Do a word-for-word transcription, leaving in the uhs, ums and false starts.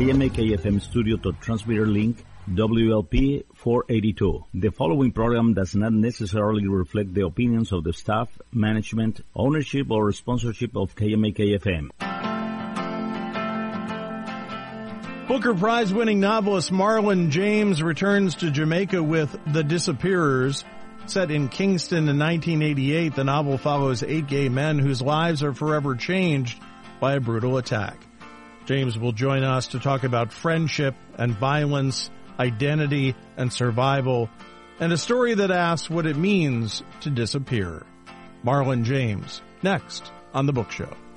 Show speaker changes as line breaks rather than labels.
K M A K F M studio to transmitter link W L P four eighty-two. The following program does not necessarily reflect the opinions of the staff, management, ownership, or sponsorship of K M A K F M.
Booker Prize-winning novelist Marlon James returns to Jamaica with The Disappearers. Set in Kingston in nineteen eighty-eight, the novel follows eight gay men whose lives are forever changed by a brutal attack. James will join us to talk about friendship and violence, identity and survival, and a story that asks what it means to disappear. Marlon James, next on The Book Show.